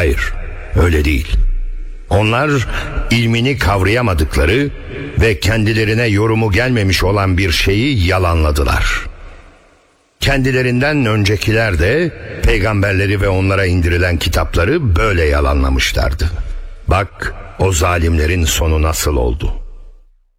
Hayır, öyle değil. Onlar ilmini kavrayamadıkları ve kendilerine yorumu gelmemiş olan bir şeyi yalanladılar. Kendilerinden öncekiler de peygamberleri ve onlara indirilen kitapları böyle yalanlamışlardı. Bak, o zalimlerin sonu nasıl oldu.